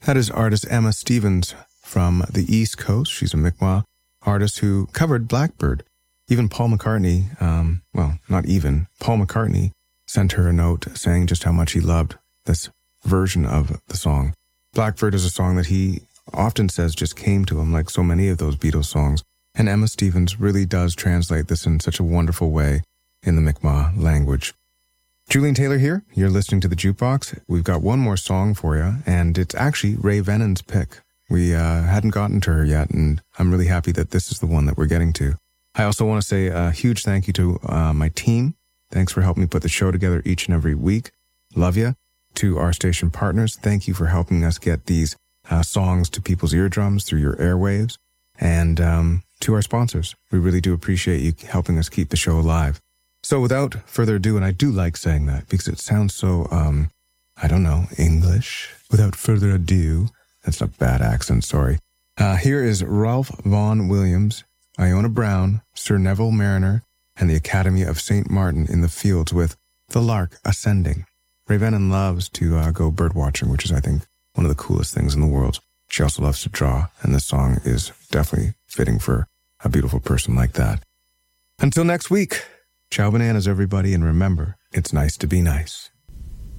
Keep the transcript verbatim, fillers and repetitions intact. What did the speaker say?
That is artist Emma Stevens from the East Coast. She's a Mi'kmaq artist who covered Blackbird. Even Paul McCartney, um, well, not even, Paul McCartney sent her a note saying just how much he loved this version of the song. Blackbird is a song that he often says just came to him, like so many of those Beatles songs. And Emma Stevens really does translate this in such a wonderful way in the Mi'kmaq language. Julian Taylor here. You're listening to The Jukebox. We've got one more song for you, and it's actually Ray Vennon's pick. We uh, hadn't gotten to her yet, and I'm really happy that this is the one that we're getting to. I also want to say a huge thank you to uh, my team. Thanks for helping me put the show together each and every week. Love you. To our station partners, thank you for helping us get these uh, songs to people's eardrums through your airwaves. And um, to our sponsors, we really do appreciate you helping us keep the show alive. So without further ado, and I do like saying that because it sounds so, um, I don't know, English. Without further ado, that's a bad accent, sorry. Uh, here is Ralph Vaughan Williams, Iona Brown, Sir Neville Mariner, and the Academy of Saint Martin in the Fields with The Lark Ascending. Ray Vennon loves to uh, go bird watching, which is, I think, one of the coolest things in the world. She also loves to draw, and this song is definitely fitting for a beautiful person like that. Until next week, ciao bananas, everybody, and remember, it's nice to be nice.